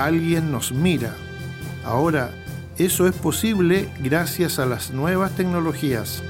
alguien nos mira. Ahora, eso es posible gracias a las nuevas tecnologías.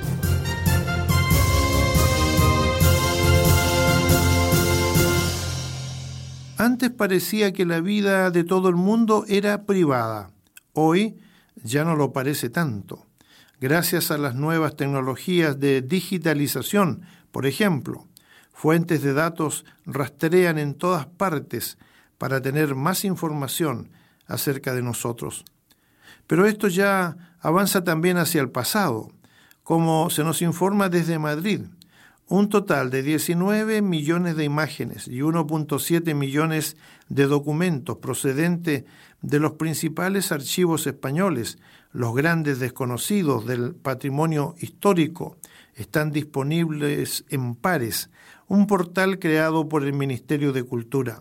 Antes parecía que la vida de todo el mundo era privada. Hoy ya no lo parece tanto. Gracias a las nuevas tecnologías de digitalización, por ejemplo, fuentes de datos rastrean en todas partes para tener más información acerca de nosotros. Pero esto ya avanza también hacia el pasado, como se nos informa desde Madrid. Un total de 19 millones de imágenes y 1.7 millones de documentos procedentes de los principales archivos españoles, los grandes desconocidos del patrimonio histórico, están disponibles en Pares, un portal creado por el Ministerio de Cultura.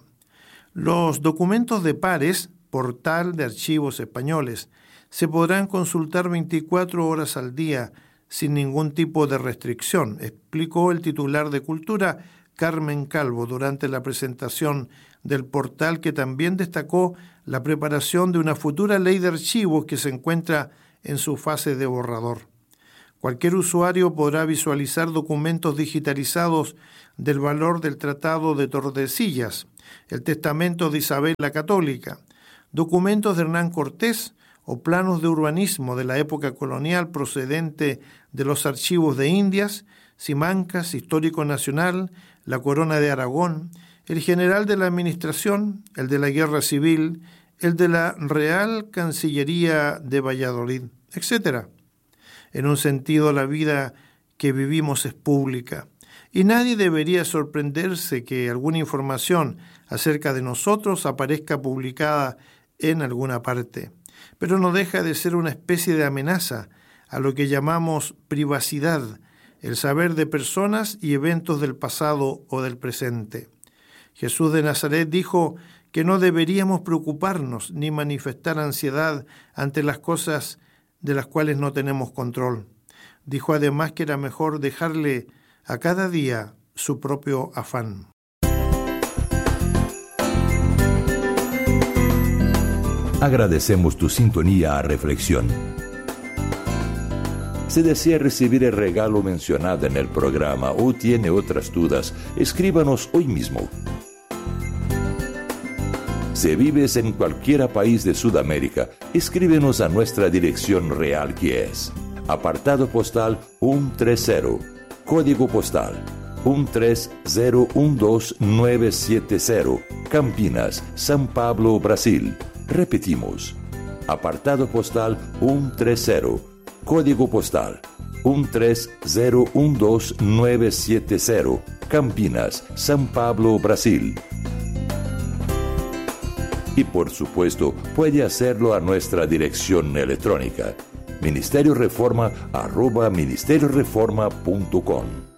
Los documentos de Pares, portal de archivos españoles, se podrán consultar 24 horas al día sin ningún tipo de restricción, explicó el titular de Cultura, Carmen Calvo, durante la presentación del portal, que también destacó la preparación de una futura ley de archivos que se encuentra en su fase de borrador. Cualquier usuario podrá visualizar documentos digitalizados del valor del Tratado de Tordesillas, el Testamento de Isabel la Católica, documentos de Hernán Cortés o planos de urbanismo de la época colonial procedente de los archivos de Indias, Simancas, Histórico Nacional, la Corona de Aragón, el General de la Administración, el de la Guerra Civil, el de la Real Cancillería de Valladolid, etc. En un sentido, la vida que vivimos es pública y nadie debería sorprenderse que alguna información acerca de nosotros aparezca publicada en alguna parte. Pero no deja de ser una especie de amenaza a lo que llamamos privacidad, el saber de personas y eventos del pasado o del presente. Jesús de Nazaret dijo que no deberíamos preocuparnos ni manifestar ansiedad ante las cosas de las cuales no tenemos control. Dijo además que era mejor dejarle a cada día su propio afán. Agradecemos tu sintonía a Reflexión. Si desea recibir el regalo mencionado en el programa o tiene otras dudas, escríbanos hoy mismo. Si vives en cualquier país de Sudamérica, escríbenos a nuestra dirección real, que es apartado postal 130, código postal 13012970, Campinas, São Paulo, Brasil. Repetimos, apartado postal 130, código postal 13012970, Campinas, São Paulo, Brasil. Y por supuesto, puede hacerlo a nuestra dirección electrónica, ministerioreforma@ministerioreforma.com.